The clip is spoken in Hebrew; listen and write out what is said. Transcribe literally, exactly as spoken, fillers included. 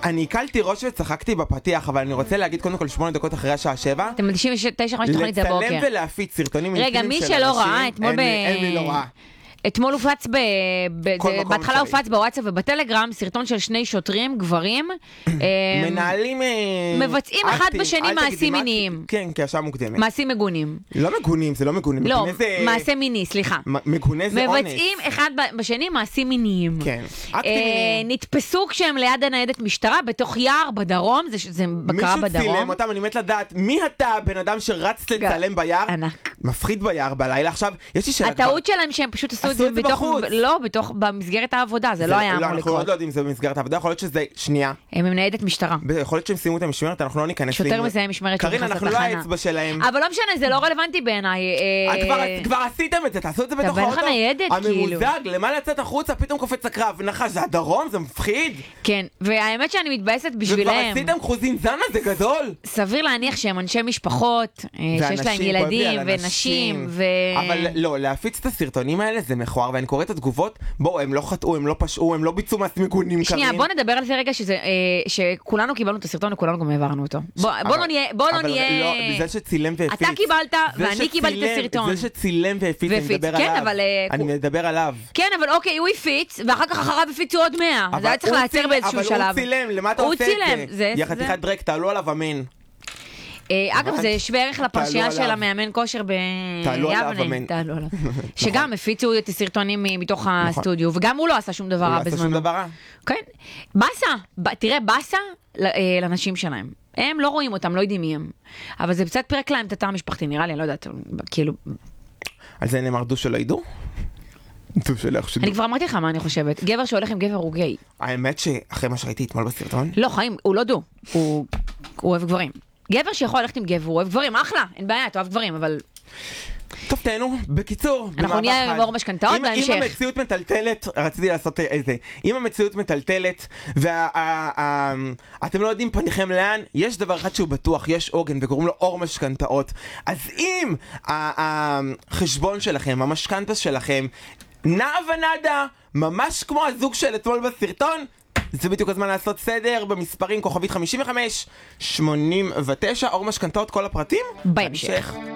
אני הקלתי ראש וצחקתי בפתיח, אבל אני רוצה להגיד קודם כל שמונה דקות אחרי השעה שבע. אתם תשעים ותשע חמש תוכנית הבוקר. לצלם ולהפיץ סרטונים רגע, מי שלא ראה, אתמול ב... אין לי לא ראה. אתמול הופץ, בהתחלה הופץ בוואטסאפ ובטלגרם, סרטון של שני שוטרים, גברים, מנהלים... מבצעים אחד בשני מעשים מיניים. כן, כשעה מוקדמת. מעשים מגונים. לא מגונים, זה לא מגונים. לא, מעשה מיני, סליחה. מגונה זה אונס. מבצעים אחד בשני מעשים מיניים. כן, אקטים מיניים. נתפסו כשהם ליד הניידת משטרה, בתוך יער בדרום, זה בקרה בדרום. מישהו צילם אותם, אני מת לדעת, מי אתה בן אדם שרץ לצלם ביער? ענק. מפחיד ביער בלילה. עכשיו, יש לי שאלה כבר. הטעות שלהם שהם פשוט עשו את זה בתוך, לא, בתוך, במסגרת העבודה, זה לא היה אמור לקרות. אנחנו עוד לא יודעים אם זה במסגרת העבודה, יכול להיות שזה, שנייה. הם מניידת משטרה. יכול להיות שהם סיימו את המשמרת, אנחנו לא ניכנס. שוטר מסיים משמרת קרין, אנחנו לא האצבע שלהם. אבל לא משנה, זה לא רלוונטי בעיניי. כבר עשיתם את זה, תעשו את זה בתוך האוטו. הממוזג, למה לצאת החוצה, פתאום קופץ הקרב, נחש, זה הדרום, זה מפחיד. כן, והאמת שאני מתבאסת בשבילהם. וכבר עשיתם חוזים זנה, זה גדול. סביר להניח שהם אנשי משפחות, שיש להם ילדים ונשים ו... אבל לא, להפיץ את הסרטונים האלה זה מכוער, ואני קורא את התגובות, בואו, הם לא חטאו, הם לא פשעו, הם לא ביצעו מעשים מגונים. שנייה, בוא נדבר על זה רגע, שכולנו קיבלנו את הסרטון וכולנו גם העברנו אותו. בוא לא נהיה... אבל לא, זה שצילם והפיץ. אתה קיבלת, ואני קיבלתי את הסרטון. זה שצילם והפיץ, אני מדבר עליו. אני מדבר עליו. כן, אבל אוקיי, הוא הפיץ, ואחר כך אחריו הפיצו עוד מאה. זה היה צריך לעצר באיזשהו שלב. אבל הוא צילם, למה אתה עושה את זה? יא חתיכת דרק, תעלו עליו אמן. אגב, זה שווה ערך לפרשייה של המאמן כושר ביבנה, שגם הפיצו את הסרטונים מתוך הסטודיו, וגם הוא לא עשה שום דבר רע בזמנו. כן, בסה, תראה, בסה לנשים שלהם. הם לא רואים אותם, לא יודעים מי הם. אבל זה קצת פרק להם את התא המשפחתי, נראה לי, אני לא יודעת, כאילו... על זה נאמר דו שלא ידעו? אני כבר אמרתי לך מה אני חושבת. גבר שהולך עם גבר הוא גיי. האמת שאחרי מה שראיתי אתמול בסרטון... לא, חיים, הוא לא דו. הוא אוהב גברים. גבר שיכול ללכת עם גבר, הוא אוהב גברים, אחלה, אין בעיה, אתה אוהב גברים, אבל... טוב, תהנו, בקיצור, אנחנו נהיה עם אור משכנתאות בהמשך. אם המציאות מטלטלת, רציתי לעשות איזה, אם המציאות מטלטלת, ואתם לא יודעים פניכם לאן, יש דבר אחד שהוא בטוח, יש עוגן, וקוראים לו אור משכנתאות. אז אם החשבון שלכם, המשכנתה שלכם, נע ונדה, ממש כמו הזוג של אתמול בסרטון, זה בדיוק הזמן לעשות סדר במספרים כוכבית חמישים וחמש שמונים ותשע, אור משכנתאות, כל הפרטים בהמשך.